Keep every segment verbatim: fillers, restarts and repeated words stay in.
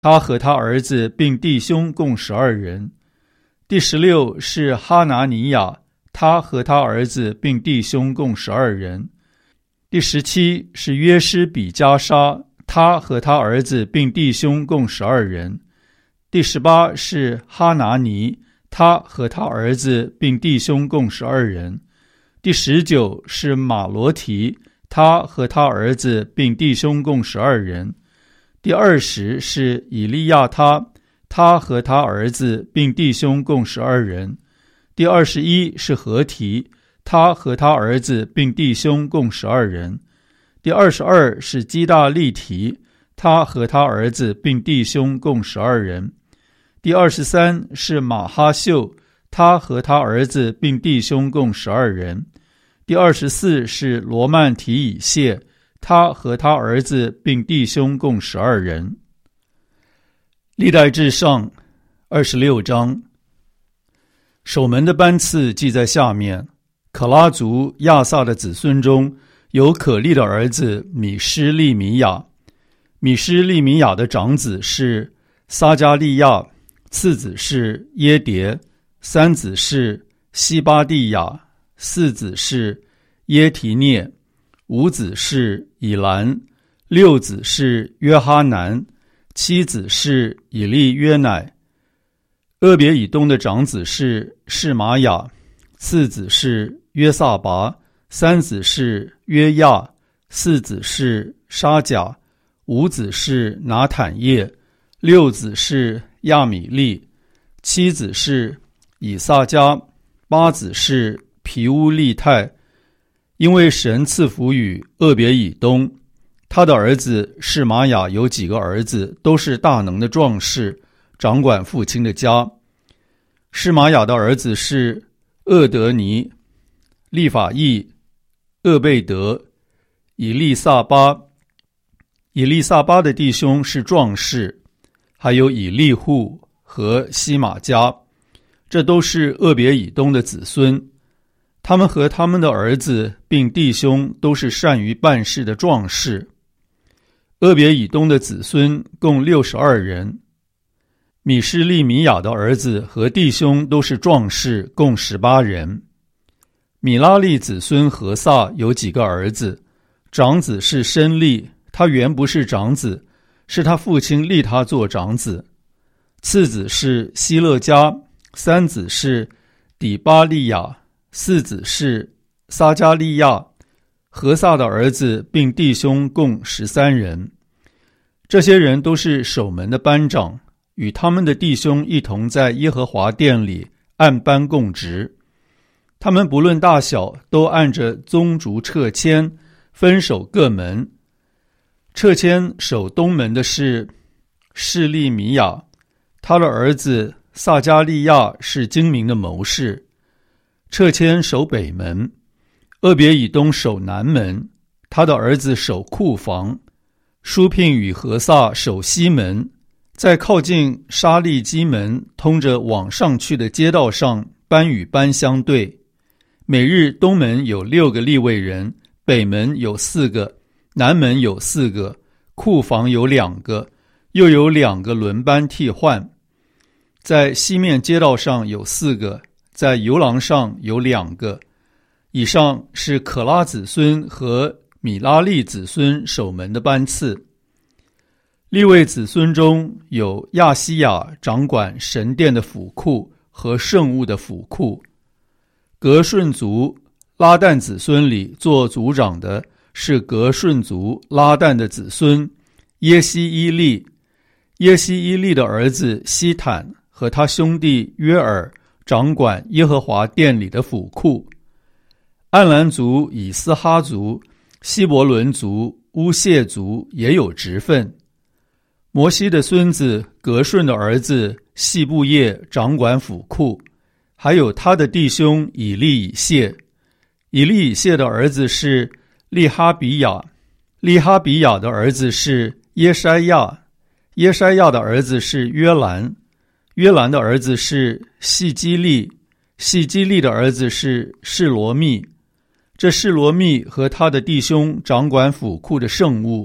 他和他儿子并弟兄共十二人。第十六是哈拿尼亚，他和他儿子并弟兄共十二人。第十七是约施比加沙，他和他儿子并弟兄共十二人。第十八是哈拿尼，他和他儿子并弟兄共十二人。第十九是马罗提，他和他儿子并弟兄共十二人。第二十是以利亚他，他和他儿子并弟兄共十二人。第二十一是何提，他和他儿子并弟兄共十二人。第二十二是基大利提，他和他儿子并弟兄共十二人。第二十三是马哈秀，他和他儿子并弟兄共十二人。第二十四是罗曼提以谢，他和他儿子并弟兄共十二人。历代志上二十六章。守门的班次记在下面。可拉族亚萨的子孙中有可利的儿子米施利米亚。米施利米亚的长子是撒加利亚，次子是耶迭，三子是西巴蒂亚，四子是耶提涅，五子是以兰，六子是约哈南，七子是以利约乃。俄别以东的长子是示玛雅，次子是约撒拔，三子是约亚，四子是沙甲，五子是拿坦叶，六子是亚米利，七子是以撒迦，八子是皮乌利泰。因为神赐福与俄别以东，他的儿子示玛雅有几个儿子，都是大能的壮士，掌管父亲的家。示玛雅的儿子是厄德尼、利法义、厄贝德、以利撒巴。以利撒巴的弟兄是壮士，还有以利户和西玛加，这都是俄别以东的子孙。他们和他们的儿子并弟兄都是善于办事的壮士。俄别以东的子孙共六十二人。米施利米亚的儿子和弟兄都是壮士，共十八人。米拉利子孙何撒有几个儿子，长子是申利，他原不是长子，是他父亲立他做长子。次子是希勒家，三子是底巴利亚，四子是撒加利亚。何撒的儿子并弟兄共十三人。这些人都是守门的班长，与他们的弟兄一同在耶和华殿里按班供职。他们不论大小，都按着宗族掣签分守各门。掣签守东门的是示利米亚，他的儿子撒加利亚是精明的谋士。掣签守北门，俄别以东守南门，他的儿子守库房。舒聘与何撒守西门，在靠近沙利基门通着往上去的街道上，班与班相对。每日东门有六个利未人，北门有四个，南门有四个，库房有两个，又有两个轮班替换。在西面街道上有四个，在游廊上有两个。以上是可拉子孙和米拉利子孙守门的班次。利未子孙中有亚西亚掌管神殿的府库和圣物的府库。革顺族拉旦子孙里做族长的是革顺族拉旦的子孙耶西伊利。耶西伊利的儿子西坦和他兄弟约尔掌管耶和华殿里的府库。暗兰族、以斯哈族、希伯伦族、乌谢族也有职分。摩西的孙子革顺的儿子细布叶掌管府库，还有他的弟兄以利以谢。以利以谢的儿子是利哈比亚，利哈比亚的儿子是耶筛亚，耶筛亚的儿子是约兰，约兰的儿子是细基利，细基利的儿子是示罗密。这示罗密和他的弟兄掌管府库的圣物，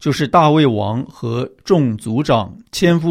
就是大卫王和众族长千夫